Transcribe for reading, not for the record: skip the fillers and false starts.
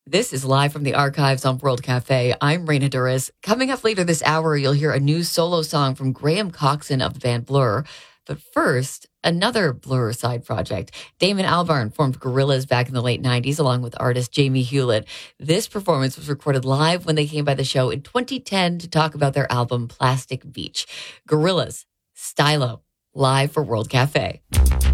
This is live from the archives on World Cafe. I'm Raina Duras. Coming up later this hour, you'll hear a new solo song from Graham Coxon of the band Blur. But first, another Blur side project. Damon Albarn formed Gorillaz back in the late 90s along with artist Jamie Hewlett. This performance was recorded live when they came by the show in 2010 to talk about their album Plastic Beach. Gorillaz, Stylo, live for World Cafe.